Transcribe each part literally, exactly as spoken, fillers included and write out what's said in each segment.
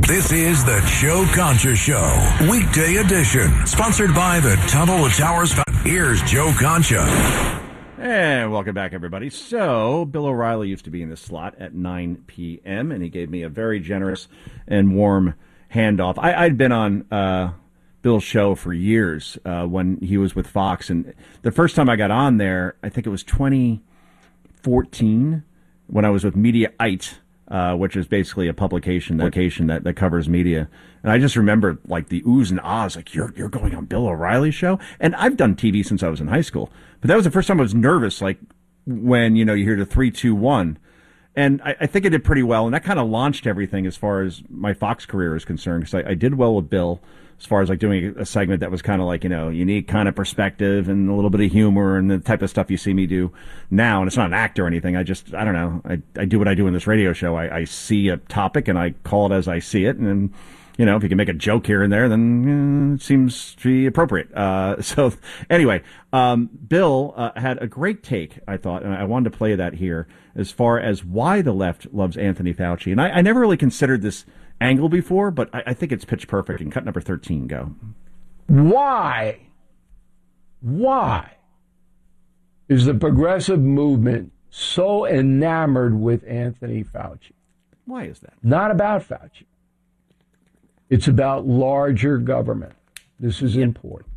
This is the Joe Concha Show, weekday edition, sponsored by the Tunnel to Towers. Here's Joe Concha. And welcome back, everybody. So, Bill O'Reilly used to be in this slot at nine p.m., and he gave me a very generous and warm handoff. I, I'd been on uh, Bill's show for years uh, when he was with Fox, and the first time I got on there, I think it was twenty fourteen, when I was with Mediaite, uh, which is basically a publication, publication that, that covers media. And I just remember, like, the oohs and ahs, like, you're you're going on Bill O'Reilly's show? And I've done T V since I was in high school. But that was the first time I was nervous, like, when, you know, you hear the three, two, one. And I, I think I did pretty well. And that kind of launched everything as far as my Fox career is concerned, because I, I did well with Bill as far as, like, doing a segment that was kind of like, you know, unique kind of perspective and a little bit of humor and the type of stuff you see me do now. And it's not an act or anything. I just, I don't know. I, I do what I do in this radio show. I, I see a topic and I call it as I see it. And then, you know, if you can make a joke here and there, then uh, it seems to be appropriate. Uh, so anyway, um, Bill uh, had a great take, I thought, and I wanted to play that here as far as why the left loves Anthony Fauci. And I, I never really considered this angle before, but I, I think it's pitch perfect. And cut number thirteen, go. Why? Why is the progressive movement so enamored with Anthony Fauci? Why is that? Not about Fauci. It's about larger government. This is important.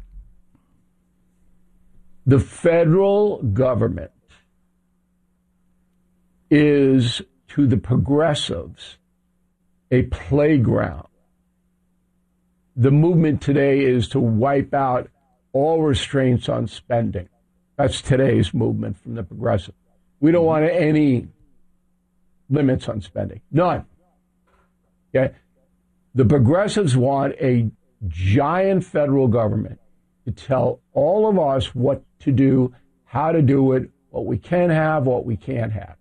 The federal government is, to the progressives, a playground. The movement today is to wipe out all restraints on spending. That's today's movement from the progressive. We don't want any limits on spending. None. Okay? The progressives want a giant federal government to tell all of us what to do, how to do it, what we can have, what we can't have.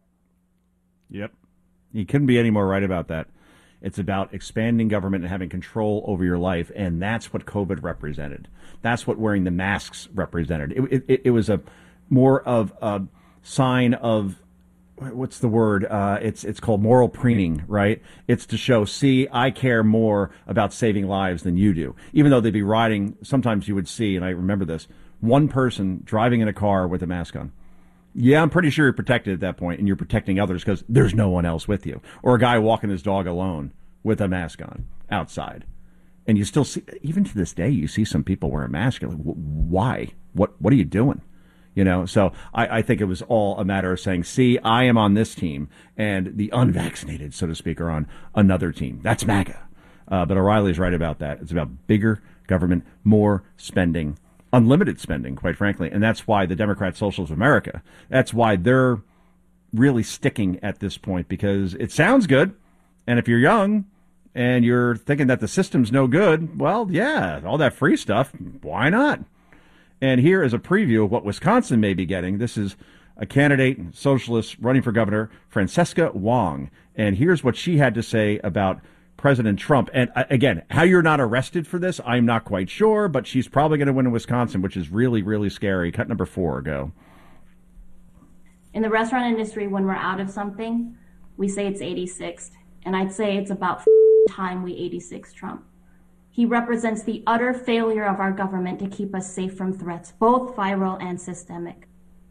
Yep. You couldn't be any more right about that. It's about expanding government and having control over your life, and that's what COVID represented. That's what wearing the masks represented. It, it, it was a more of a sign of, what's the word? Uh, it's it's called moral preening, right? It's to show, see, I care more about saving lives than you do. Even though they'd be riding, sometimes you would see, and I remember this, one person driving in a car with a mask on. Yeah, I'm pretty sure you're protected at that point, and you're protecting others because there's no one else with you. Or a guy walking his dog alone with a mask on outside. And you still see, even to this day, you see some people wear a mask. You're like, why? What What are you doing? You know, so I, I think it was all a matter of saying, see, I am on this team, and the unvaccinated, so to speak, are on another team. That's MAGA. Uh, but O'Reilly's right about that. It's about bigger government, more spending, unlimited spending, quite frankly. And that's why the Democrat Socialists of America, that's why they're really sticking at this point, because it sounds good. And if you're young and you're thinking that the system's no good, well, yeah, all that free stuff, why not? And here is a preview of what Wisconsin may be getting. This is a candidate, socialist, running for governor, Francesca Wong. And here's what she had to say about President Trump. And uh, again, how you're not arrested for this, I'm not quite sure, but she's probably going to win in Wisconsin, which is really, really scary. Cut number four, go. In the restaurant industry, when we're out of something, we say it's eighty-sixth. And I'd say it's about time we eighty-six Trump. He represents the utter failure of our government to keep us safe from threats, both viral and systemic.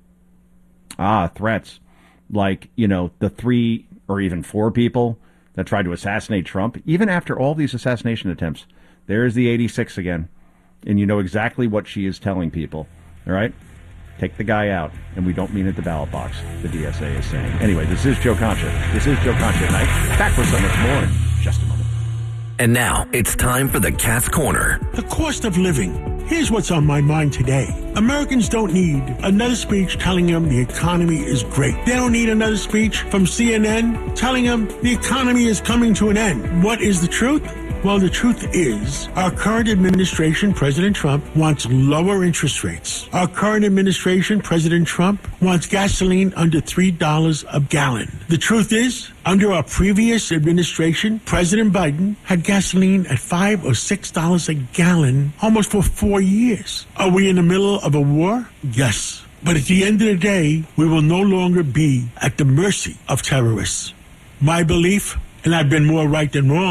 Ah, threats. Like, you know, the three or even four people that tried to assassinate Trump. Even after all these assassination attempts, there's the eighty-six again. And you know exactly what she is telling people. All right? Take the guy out. And we don't mean at the ballot box, the D S A is saying. Anyway, this is Joe Concha. This is Joe Concha at night. Back with so much more in just a moment. And now it's time for the Cat's Corner. The cost of living. Here's what's on my mind today. Americans don't need another speech telling them the economy is great. They don't need another speech from C N N telling them the economy is coming to an end. What is the truth? Well, the truth is, our current administration, President Trump, wants lower interest rates. Our current administration, President Trump, wants gasoline under three dollars a gallon. The truth is, under our previous administration, President Biden had gasoline at five or six dollars a gallon almost for four years. Are we in the middle of a war? Yes. But at the end of the day, we will no longer be at the mercy of terrorists. My belief, and I've been more right than wrong,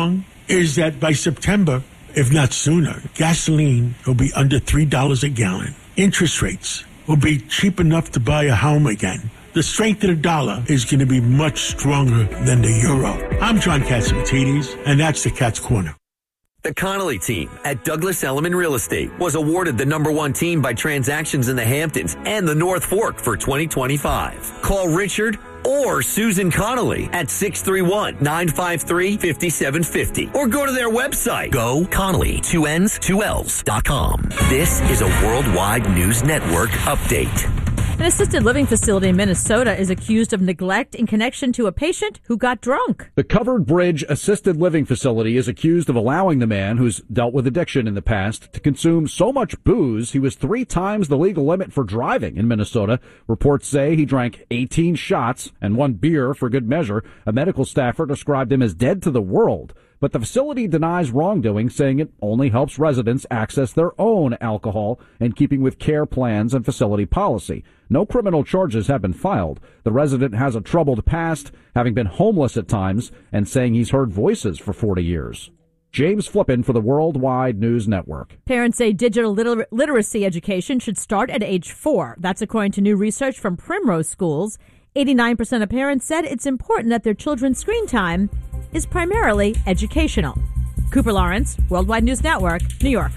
is that by September, if not sooner, gasoline will be under three dollars a gallon. Interest rates will be cheap enough to buy a home again. The strength of the dollar is going to be much stronger than the euro. I'm John Catsimatidis, and that's the Cat's Corner. The Connolly team at Douglas Elliman Real Estate was awarded the number one team by transactions in the Hamptons and the North Fork for twenty twenty-five. Call Richard or Susan Connolly at six three one, nine five three, five seven five zero or go to their website, go Connolly, two N's, two L's dot com. This is a Worldwide News Network update. An assisted living facility in Minnesota is accused of neglect in connection to a patient who got drunk. The Covered Bridge Assisted Living Facility is accused of allowing the man, who's dealt with addiction in the past, to consume so much booze he was three times the legal limit for driving in Minnesota. Reports say he drank eighteen shots and one beer for good measure. A medical staffer described him as dead to the world. But the facility denies wrongdoing, saying it only helps residents access their own alcohol in keeping with care plans and facility policy. No criminal charges have been filed. The resident has a troubled past, having been homeless at times, and saying he's heard voices for forty years. James Flippin for the Worldwide News Network. Parents say digital liter- literacy education should start at age four. That's according to new research from Primrose Schools. eighty-nine percent of parents said it's important that their children's screen time is primarily educational. Cooper Lawrence, Worldwide News Network, New York.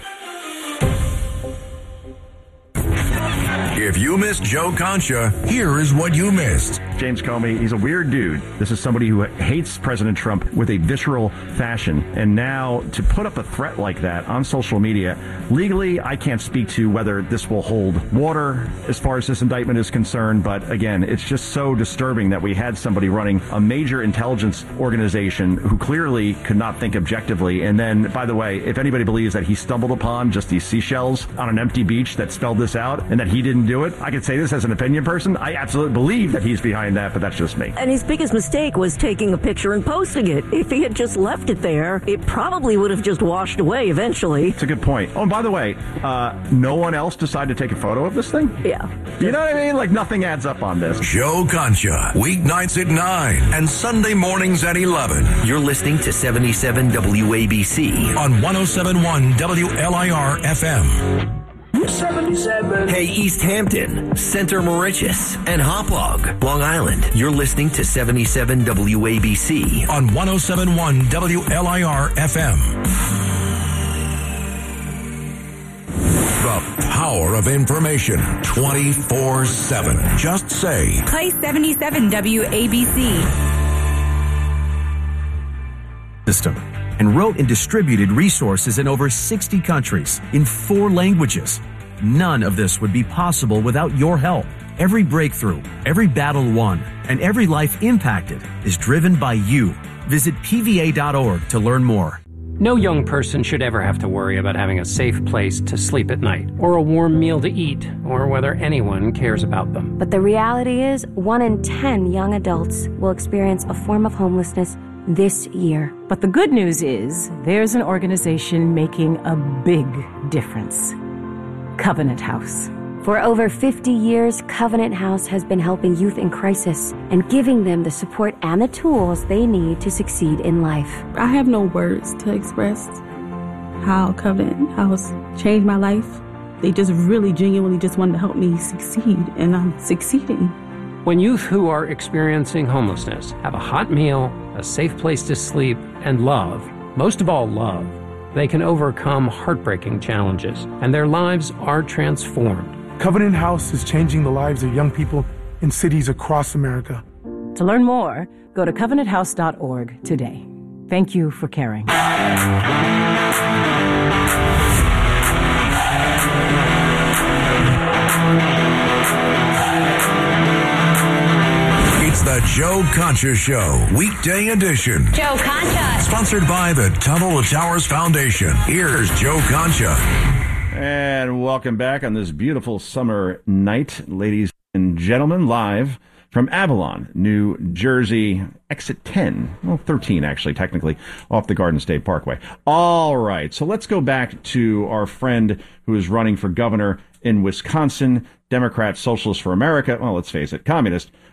If you missed Joe Concha, here is what you missed. James Comey, he's a weird dude. This is somebody who hates President Trump with a visceral fashion. And now to put up a threat like that on social media, legally, I can't speak to whether this will hold water as far as this indictment is concerned. But again, it's just so disturbing that we had somebody running a major intelligence organization who clearly could not think objectively. And then, by the way, if anybody believes that he stumbled upon just these seashells on an empty beach that spelled this out and that he didn't do it, I could say this as an opinion person. I absolutely believe that he's behind that, but that's just me. And his biggest mistake was taking a picture and posting it. If he had just left it there, it probably would have just washed away eventually. It's a good point. Oh, and by the way, uh, no one else decided to take a photo of this thing? Yeah. You know what I mean? Like, nothing adds up on this. Joe Concha, weeknights at nine and Sunday mornings at eleven. You're listening to seventy-seven W A B C on one oh seven point one W L I R F M. seventy-seven. Hey, East Hampton, Center Moriches, and Hauppauge, Long Island. You're listening to seventy-seven W A B C on one oh seven point one W L I R F M. The power of information twenty-four seven. Just say, play seventy-seven W A B C. System. And wrote and distributed resources in over sixty countries in four languages. None of this would be possible without your help. Every breakthrough, every battle won, and every life impacted is driven by you. Visit P V A dot org to learn more. No young person should ever have to worry about having a safe place to sleep at night, or a warm meal to eat, or whether anyone cares about them. But the reality is, one in ten young adults will experience a form of homelessness this year. But the good news is, there's an organization making a big difference. Covenant House. For over fifty years, Covenant House has been helping youth in crisis and giving them the support and the tools they need to succeed in life. I have no words to express how Covenant House changed my life. They just really genuinely just wanted to help me succeed, and I'm succeeding. When youth who are experiencing homelessness have a hot meal, a safe place to sleep, and love, most of all love, they can overcome heartbreaking challenges, and their lives are transformed. Covenant House is changing the lives of young people in cities across America. To learn more, go to covenant house dot org today. Thank you for caring. It's the Joe Concha Show, weekday edition. Joe Concha. Sponsored by the Tunnel to Towers Foundation. Here's Joe Concha. And welcome back on this beautiful summer night, ladies and gentlemen, live from Avalon, New Jersey, exit ten, well, thirteen actually, technically, off the Garden State Parkway. All right, so let's go back to our friend who is running for governor in Wisconsin, Democrat Socialist for America, well, let's face it, communist,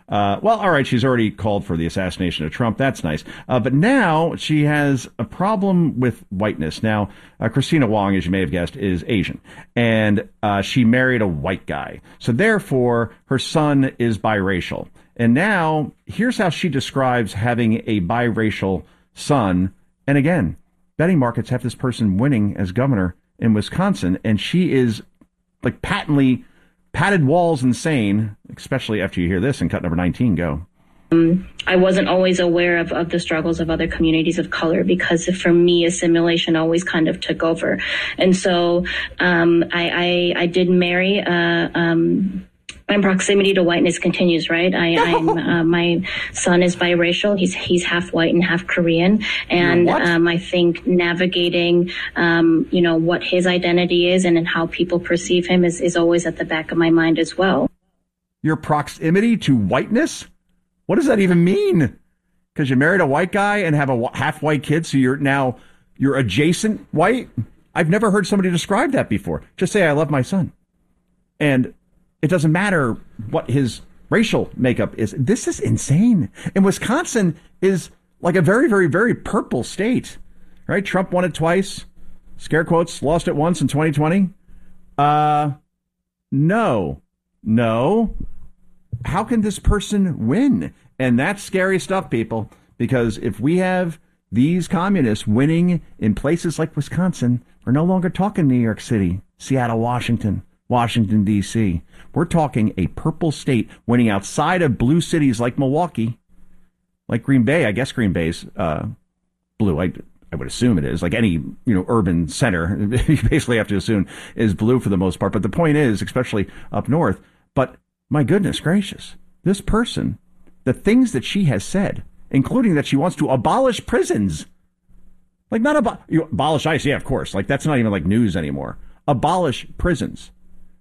Uh, well, all right, she's already called for the assassination of Trump. That's nice. Uh, but now she has a problem with whiteness. Now, uh, Christina Wong, as you may have guessed, is Asian. And uh, she married a white guy. So therefore, her son is biracial. And now, here's how she describes having a biracial son. And again, betting markets have this person winning as governor in Wisconsin. And she is like patently padded walls insane, especially after you hear this. And cut number nineteen, go. Um, I wasn't always aware of, of the struggles of other communities of color because for me, assimilation always kind of took over. And so um, I, I, I did marry uh, um, my proximity to whiteness continues, right? I, I'm, uh, my son is biracial. He's he's half white and half Korean, and um, I think navigating, um, you know, what his identity is and, and how people perceive him is, is always at the back of my mind as well. Your proximity to whiteness? What does that even mean? Because you married a white guy and have a half white kid, so you're now you're adjacent white? I've never heard somebody describe that before. Just say, I love my son. And it doesn't matter what his racial makeup is. This is insane. And Wisconsin is like a very, very, very purple state, right? Trump won it twice. Scare quotes, lost it once in twenty twenty. Uh, no, no. How can this person win? And that's scary stuff, people, because if we have these communists winning in places like Wisconsin, we're no longer talking New York City, Seattle, Washington, Washington, D C. We're talking a purple state winning outside of blue cities like Milwaukee, like Green Bay. I guess Green Bay's uh, blue. I, I would assume it is. Like any, you know, urban center, you basically have to assume is blue for the most part. But the point is, especially up north, but my goodness gracious, this person, the things that she has said, including that she wants to abolish prisons, like not abo- you know, abolish ICE, yeah, of course. Like that's not even like news anymore. Abolish prisons.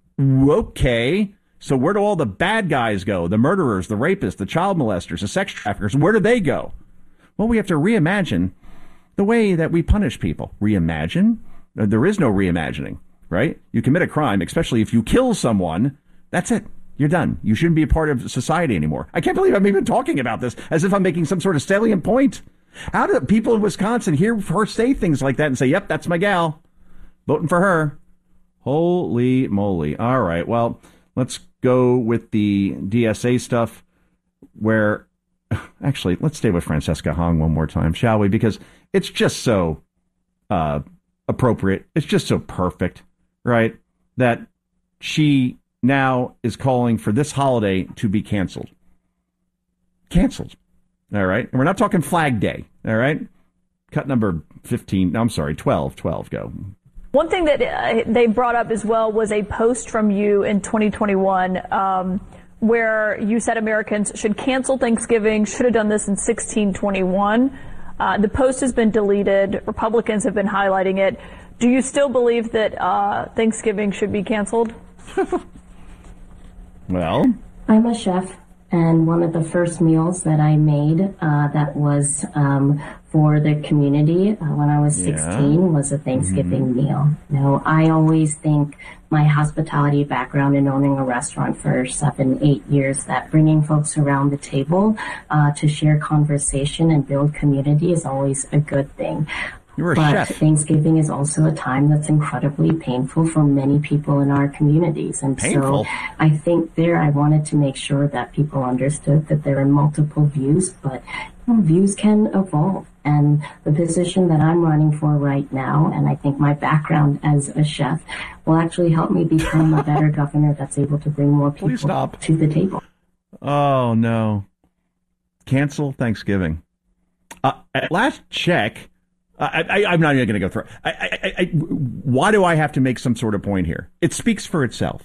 Okay, so where do all the bad guys go? The murderers, the rapists, the child molesters, the sex traffickers, where do they go? Well, we have to reimagine the way that we punish people. Reimagine? There is no reimagining, right? You commit a crime, especially if you kill someone, that's it. You're done. You shouldn't be a part of society anymore. I can't believe I'm even talking about this as if I'm making some sort of salient point. How do people in Wisconsin hear her say things like that and say, yep, that's my gal, voting for her? Holy moly. All right. Well, let's go with the D S A stuff where actually, let's stay with Francesca Hong one more time, shall we? Because it's just so uh, appropriate. It's just so perfect, right? That she now is calling for this holiday to be canceled. Canceled. All right. And we're not talking Flag Day. All right. Cut number fifteen. No, I'm sorry. twelve. twelve. Go. One thing that uh, they brought up as well was a post from you in twenty twenty-one um, where you said Americans should cancel Thanksgiving, should have done this in sixteen twenty-one. Uh, the post has been deleted. Republicans have been highlighting it. Do you still believe that uh, Thanksgiving should be canceled? Well, I'm a chef, and one of the first meals that I made uh, that was um, for the community uh, when I was sixteen yeah. was a Thanksgiving mm-hmm. meal. Now, I always think my hospitality background in owning a restaurant for seven, eight years, that bringing folks around the table uh, to share conversation and build community is always a good thing. You're a but chef. Thanksgiving is also a time that's incredibly painful for many people in our communities. And painful. so I think there I wanted to make sure that people understood that there are multiple views, but you know, views can evolve. And the position that I'm running for right now, and I think my background as a chef, will actually help me become a better governor that's able to bring more people to the table. Oh, no. Cancel Thanksgiving. Uh, at last check, I, I, I'm not even going to go through. I, I, I, why do I have to make some sort of point here? It speaks for itself.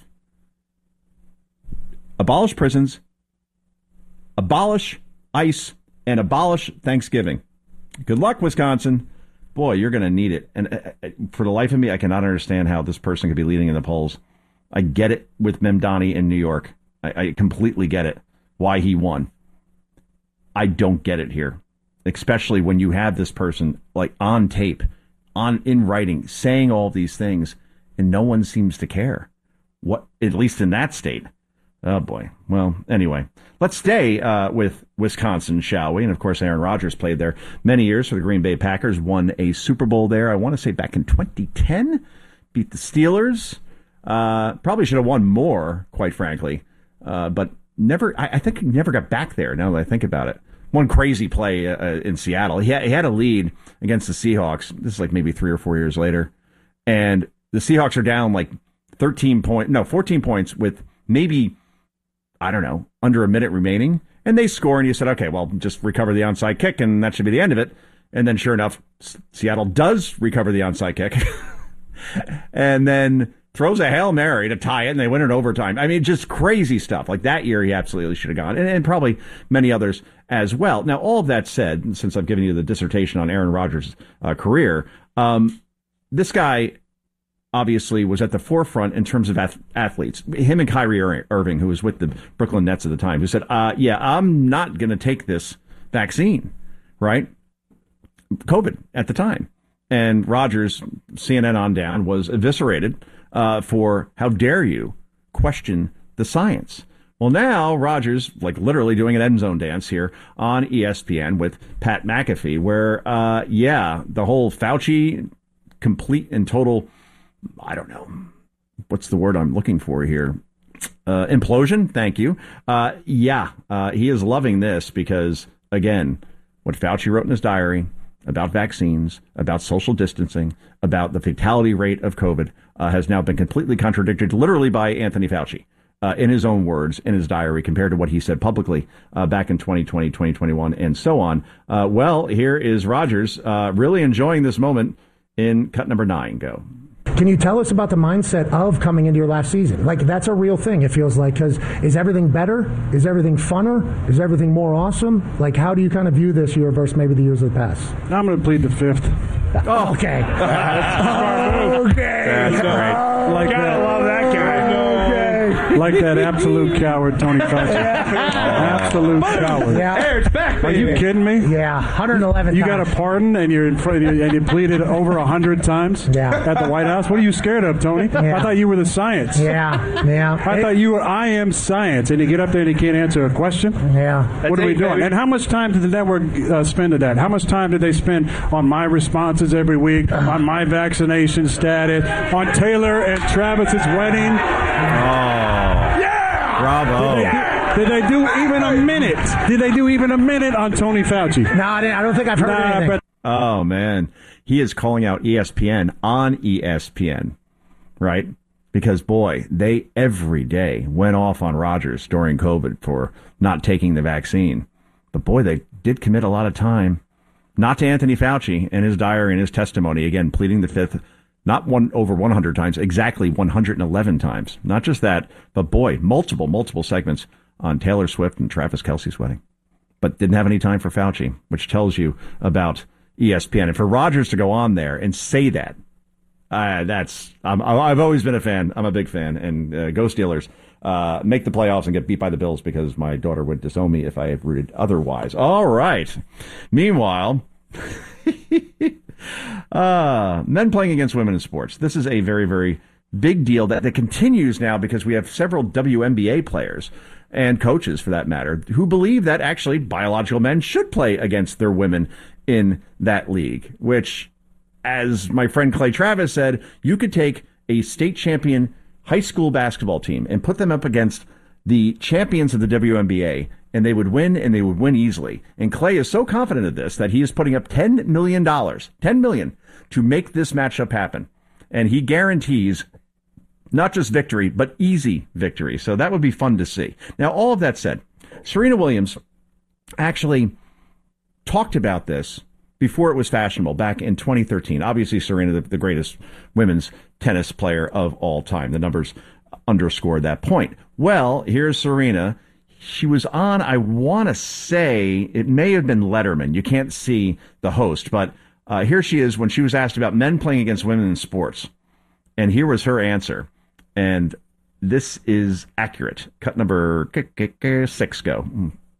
Abolish prisons, abolish ICE, and abolish Thanksgiving. Good luck, Wisconsin. Boy, you're going to need it. And uh, for the life of me, I cannot understand how this person could be leading in the polls. I get it with Memdani in New York. I, I completely get it, why he won. I don't get it here. Especially when you have this person like on tape, on in writing, saying all these things, and no one seems to care. What, at least in that state, Oh, boy. Well, anyway, let's stay uh, with Wisconsin, shall we? And, of course, Aaron Rodgers played there many years for the Green Bay Packers, won a Super Bowl there, I want to say back in twenty ten, beat the Steelers. Uh, probably should have won more, quite frankly, uh, but never. I, I think he never got back there, now that I think about it. One crazy play uh, in Seattle. He had, he had a lead against the Seahawks. This is like maybe three or four years later. And the Seahawks are down like thirteen points, no, fourteen points with maybe, I don't know, under a minute remaining. And they score, and you said, okay, well, just recover the onside kick, and that should be the end of it. And then, sure enough, Seattle does recover the onside kick. And then throws a Hail Mary to tie it, and they win in overtime. I mean, just crazy stuff. Like that year, he absolutely should have gone, and, and probably many others as well. Now, all of that said, since I've given you the dissertation on Aaron Rodgers' uh, career, um, this guy obviously was at the forefront in terms of ath- athletes. Him and Kyrie Ir- Irving, who was with the Brooklyn Nets at the time, who said, uh, yeah, I'm not going to take this vaccine, right? COVID at the time. And Rodgers, C N N on down, was eviscerated uh, for how dare you question the science. Well, now Rodgers, like literally doing an end zone dance here on E S P N with Pat McAfee, where, uh, yeah, the whole Fauci complete and total, I don't know, what's the word I'm looking for here? Uh, implosion. Thank you. Uh, yeah, uh, he is loving this because, again, what Fauci wrote in his diary about vaccines, about social distancing, about the fatality rate of COVID uh, has now been completely contradicted literally by Anthony Fauci uh, in his own words, in his diary, compared to what he said publicly uh, back in twenty twenty, twenty twenty-one, and so on. Uh, well, here is Rodgers uh, really enjoying this moment in cut number nine. Go. Can you tell us about the mindset of coming into your last season? Like, that's a real thing, it feels like, because is everything better? Is everything funner? Is everything more awesome? Like, how do you kind of view this year versus maybe the years of the past? I'm going to plead the fifth. Oh, okay. oh, okay. That's great. Like Gotta that. love that guy. Like that absolute coward, Tony Fauci. Absolute coward. Yeah. Hey, it's back, Are you kidding me? Yeah, one hundred eleven You times. got a pardon and you're in front and you pleaded over one hundred times yeah. at the White House? What are you scared of, Tony? Yeah. I thought you were the science. Yeah, yeah. I it, thought you were I am science, and you get up there and you can't answer a question? Yeah. What are we doing? And how much time did the network uh, spend at that? How much time did they spend on my responses every week, on my vaccination status, on Taylor and Travis's wedding? Oh. Bravo. Did they, did they do even a minute? Did they do even a minute on Tony Fauci? No, I, didn't, I don't think I've heard nah, anything. But- oh, man. He is calling out E S P N on E S P N, right? Because, boy, they every day went off on Rodgers during COVID for not taking the vaccine. But, boy, they did commit a lot of time, not to Anthony Fauci and his diary and his testimony, again, pleading the fifth. Not one over one hundred times, exactly one hundred eleven times. Not just that, but boy, multiple, multiple segments on Taylor Swift and Travis Kelce's wedding. But didn't have any time for Fauci, which tells you about E S P N. And for Rodgers to go on there and say that, uh, that's, I'm, I've always been a fan. I'm a big fan. And uh, go Steelers. Uh, make the playoffs and get beat by the Bills because my daughter would disown me if I had rooted otherwise. All right. Meanwhile... Uh, men playing against women in sports. This is a very, very big deal that, that continues now because we have several W N B A players and coaches, for that matter, who believe that actually biological men should play against their women in that league, which, as my friend Clay Travis said, you could take a state champion high school basketball team and put them up against the champions of the W N B A, and they would win, and they would win easily. And Clay is so confident of this that he is putting up ten million dollars, ten million dollars, to make this matchup happen. And he guarantees not just victory, but easy victory. So that would be fun to see. Now, all of that said, Serena Williams actually talked about this before it was fashionable back in twenty thirteen. Obviously, Serena, the, the greatest women's tennis player of all time. The numbers underscore that point. Well, here's Serena. She was on, I want to say, it may have been Letterman. You can't see the host, but uh, here she is when she was asked about men playing against women in sports. And here was her answer. And this is accurate. Cut number six, go.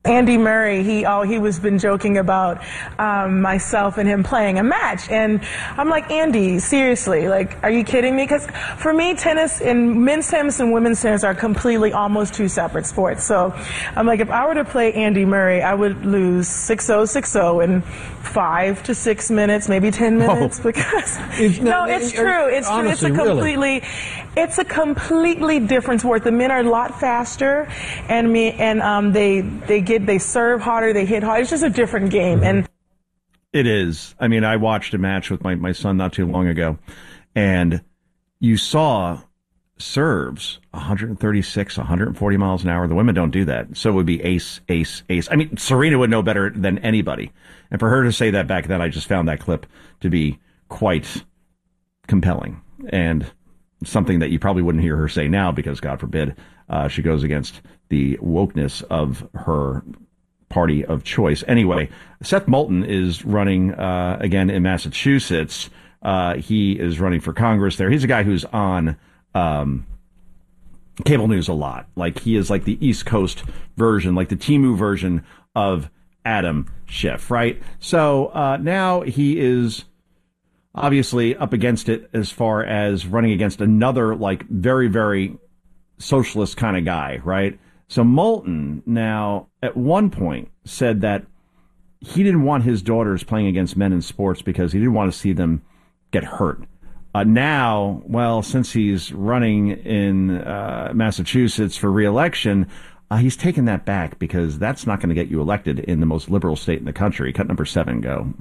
Andy Murray, he oh he was been joking about um, myself and him playing a match, and I'm like, Andy, seriously, like, are you kidding me? Because for me, tennis and men's tennis and women's tennis are completely almost two separate sports. So I'm like, if I were to play Andy Murray, I would lose six oh, six oh in five to six minutes, maybe ten minutes. Oh. Because it's, no, no, it's true. It's honestly, true. It's a completely, really? it's a completely different sport. The men are a lot faster, and me and um, they they get they serve harder, they hit harder. It's just a different game. And it is. I mean, I watched a match with my, my son not too long ago, and you saw serves one thirty-six, one forty miles an hour. The women don't do that. So it would be ace, ace, ace. I mean, Serena would know better than anybody. And for her to say that back then, I just found that clip to be quite compelling and something that you probably wouldn't hear her say now because, God forbid, uh, she goes against the wokeness of her party of choice. Anyway, Seth Moulton is running uh, again in Massachusetts. Uh, he is running for Congress there. He's a guy who's on um, cable news a lot. Like, he is like the East Coast version, like the Timu version of Adam Schiff, right? So uh, now he is obviously up against it as far as running against another, like, very, very socialist kind of guy, right? So Moulton now at one point said that he didn't want his daughters playing against men in sports because he didn't want to see them get hurt. Uh, now, well, since he's running in uh, Massachusetts for re-election, uh, he's taken that back because that's not going to get you elected in the most liberal state in the country. Cut number seven, go.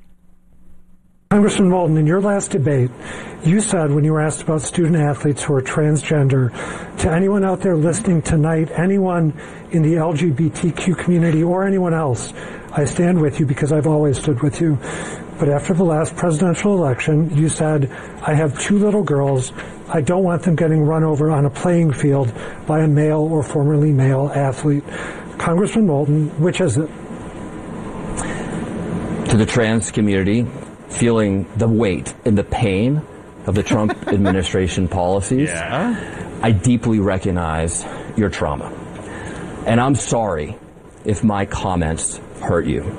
Congressman Moulton, in your last debate, you said when you were asked about student athletes who are transgender, to anyone out there listening tonight, anyone in the L G B T Q community or anyone else, I stand with you because I've always stood with you. But after the last presidential election, you said, I have two little girls. I don't want them getting run over on a playing field by a male or formerly male athlete. Congressman Moulton, which is it? To the trans community, feeling the weight and the pain of the Trump administration policies, yeah. I deeply recognize your trauma. And I'm sorry if my comments hurt you.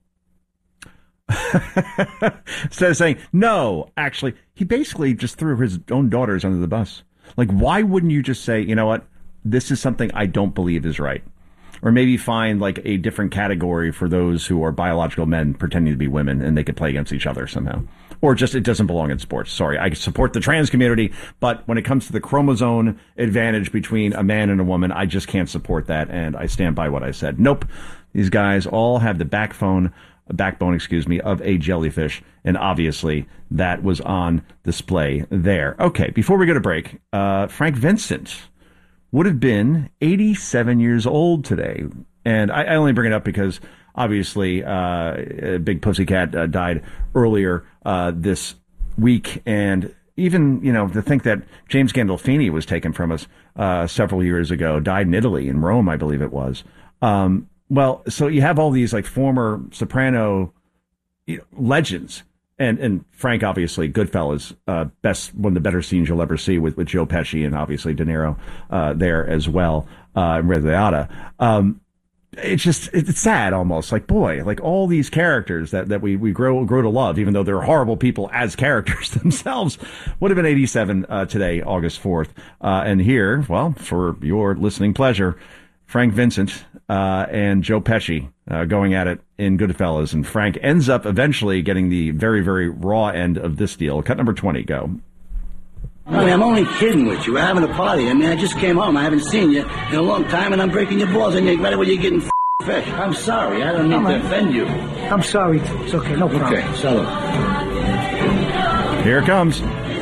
Instead of saying, no, actually, he basically just threw his own daughters under the bus. Like, why wouldn't you just say, you know what, this is something I don't believe is right? Or maybe find like a different category for those who are biological men pretending to be women and they could play against each other somehow. Or just it doesn't belong in sports. Sorry, I support the trans community, but when it comes to the chromosome advantage between a man and a woman, I just can't support that, and I stand by what I said. Nope. These guys all have the backbone, backbone, excuse me, of a jellyfish, and obviously that was on display there. Okay, before we go to break, uh, Frank Vincent would have been eighty-seven years old today. And I, I only bring it up because, obviously, uh, Big Pussycat uh, died earlier uh, this week. And even, you know, to think that James Gandolfini was taken from us uh, several years ago, died in Italy, in Rome, I believe it was. Um, well, so you have all these, like, former soprano you know, legends. And and Frank, obviously, Goodfellas, uh, best one of the better scenes you'll ever see with, with Joe Pesci and obviously De Niro uh, there as well, uh, Ray Liotta. Um, it's just it's sad almost. Like, boy, like all these characters that, that we, we grow grow to love, even though they're horrible people as characters themselves, would have been eighty-seven uh, today, August fourth. Uh, and here, well, for your listening pleasure, Frank Vincent uh, and Joe Pesci uh, going at it in Goodfellas. And Frank ends up eventually getting the very, very raw end of this deal. Cut number twenty, go. I mean, I'm only kidding with you. We're having a party. I mean, I just came home. I haven't seen you in a long time, and I'm breaking your balls, and you're right away you're getting f***ing fish. I'm sorry. I don't mean to offend you. I'm sorry. It's okay. No problem. Okay, salute. Here it comes.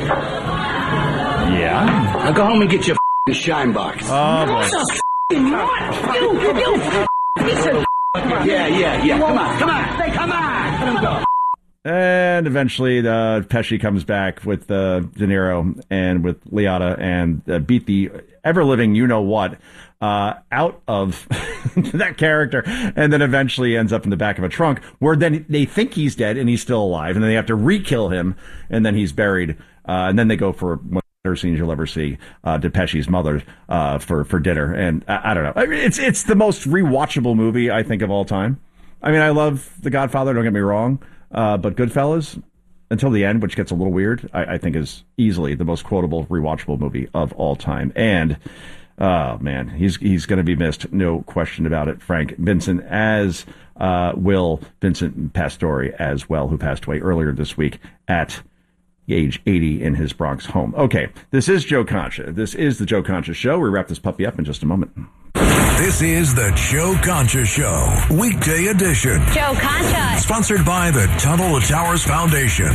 Yeah. Now go home and get your f***ing shine box. Oh, boy. You, you, you, yeah, yeah, yeah. Come on, come on, come on. Let him go. And eventually, uh, Pesci comes back with uh, De Niro and with Liotta and uh, beat the ever-living you-know-what uh, out of that character, and then eventually ends up in the back of a trunk where then they think he's dead and he's still alive, and then they have to re-kill him, and then he's buried, uh, and then they go for better scenes you'll ever see. Uh, Depeche's mother uh, for for dinner, and I, I don't know. I mean, it's it's the most rewatchable movie I think of all time. I mean, I love The Godfather. Don't get me wrong, uh, but Goodfellas, until the end, which gets a little weird, I, I think is easily the most quotable, rewatchable movie of all time. And oh man, he's he's going to be missed, no question about it. Frank Vincent, as uh, will Vincent Pastore as well, who passed away earlier this week at age eighty in his Bronx home. Okay, this is Joe Concha. This is the Joe Concha Show. We wrap this puppy up in just a moment. This is the Joe Concha Show, weekday edition. Joe Concha. Sponsored by the Tunnel to Towers Foundation.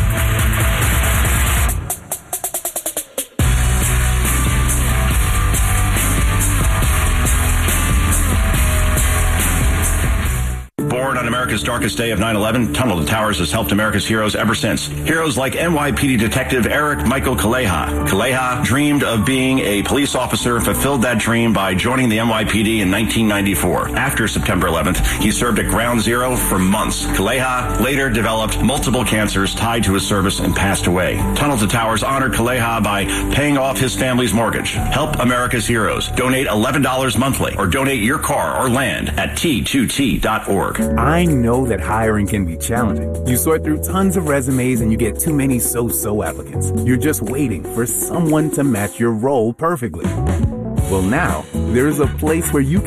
Born on America's darkest day of nine eleven, Tunnel to Towers has helped America's heroes ever since. Heroes like N Y P D detective Eric Michael Kaleha. Kaleha dreamed of being a police officer, fulfilled that dream by joining the N Y P D in nineteen ninety-four. After September eleventh, he served at Ground Zero for months. Kaleha later developed multiple cancers tied to his service and passed away. Tunnel to Towers honored Kaleha by paying off his family's mortgage. Help America's heroes. Donate eleven dollars monthly or donate your car or land at T two T dot org. I know that hiring can be challenging. You sort through tons of resumes and you get too many so-so applicants. You're just waiting for someone to match your role perfectly. Well, now, there's a place where you can